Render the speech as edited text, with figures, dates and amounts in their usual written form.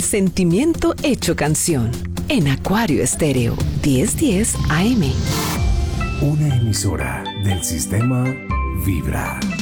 sentimiento hecho canción. En Acuario Estéreo 1010 AM. Una emisora del sistema Vibra.